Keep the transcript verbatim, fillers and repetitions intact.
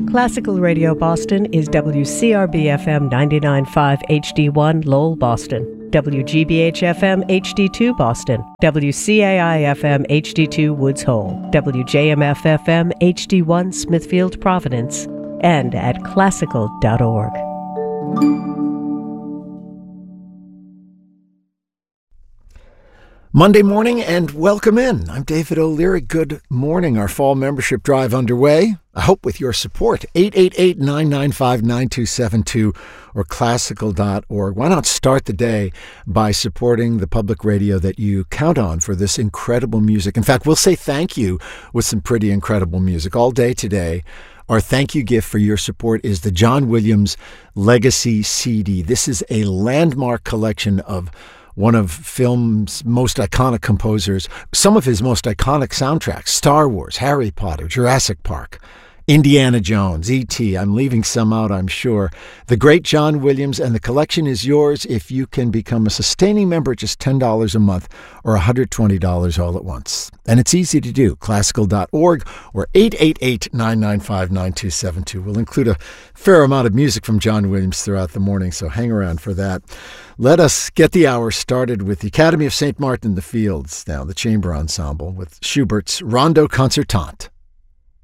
Classical Radio Boston is W C R B F M ninety-nine point five H D one Lowell, Boston, W G B H F M H D two Boston, W C A I F M H D two Woods Hole, W J M F F M H D one Smithfield, Providence, and at classical dot org. Monday morning and welcome in. I'm David O'Leary. Good morning. Our fall membership drive underway. I hope with your support. eight eight eight, nine nine five, nine two seven two or classical dot org. Why not start the day by supporting the public radio that you count on for this incredible music? In fact, we'll say thank you with some pretty incredible music all day today. Our thank you gift for your support is the John Williams Legacy C D. This is a landmark collection of one of film's most iconic composers, some of his most iconic soundtracks: Star Wars, Harry Potter, Jurassic Park, Indiana Jones, E T I'm leaving some out, I'm sure. The great John Williams, and the collection is yours if you can become a sustaining member at just ten dollars a month or one hundred twenty dollars all at once. And it's easy to do. classical dot org or eight eight eight, nine nine five, nine two seven two. We'll include a fair amount of music from John Williams throughout the morning, so hang around for that. Let us get the hour started with the Academy of Saint Martin in the Fields, now the chamber ensemble, with Schubert's Rondo Concertante.